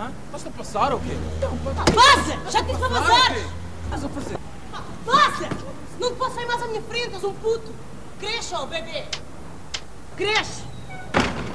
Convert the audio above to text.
Hã? Estás a passar ou quê? Então, Vaza! Já te disse para vazar! Estás a fazer? Vaza! Não te posso sair mais à minha frente, és um puto! Cresce, ó, bebê! Cresce!